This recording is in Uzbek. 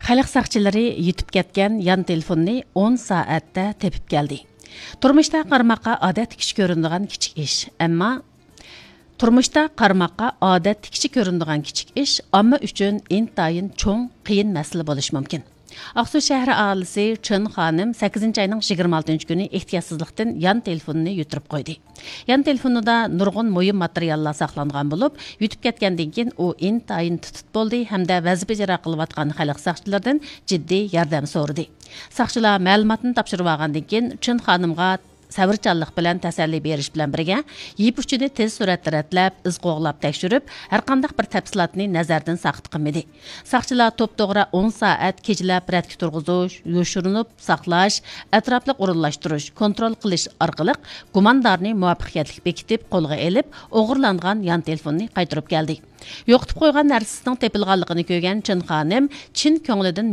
Xalq saqchilari yutib ketgan yan telefonni 10 soatda tepib keldi. Turmuşda qarmaqqa odat kichik ko'rinadigan kichik ish, ammo turmuşda qarmaqqa odat kichik ko'rinadigan kichik ish amma uchun intayin cho'ng, qiyin masala bo'lishi mumkin. Aqsu shahri aholisi Chun xonim 8-ayning 26-kuni ehtiyotsizlikdan yan telefonini yutirib qo'ydi. Yan telefonida nurg'un mo'yin materiallar saqlangan bo'lib, yutib ketgandan keyin u intayin tutib bo'ldi hamda vazifa ijro qilayotgan xalq saqchilardan jiddiy yordam so'radi. Saqchilar ma'lumotni topshirib olgandan keyin Chun xonimga savrchanlik bilan tasalli berish bilan birga yip uchini tez suratda ratlab, iz qo'g'lab tekshirib, har qanday bir tafsilotni nazardan saqit qilmadi. Saqchilar to'p-to'g'ri 10 soat kechalab ratga turg'izish, yoshirinib saqlash, atrofliq o'rinlashtirish, kontrol qilish orqali gumondorni muvaffaqiyatli bekitib qo'lga olib, o'g'irlangan yan telefonni qaytarib keldi. Yo'qitib qo'ygan narsasining tepilganligini ko'rgan Chin xonim chin ko'nglidan